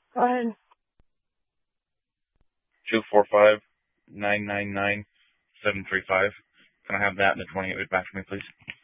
Go ahead. 245-999-735. Can I have that and the 28 back for me, please?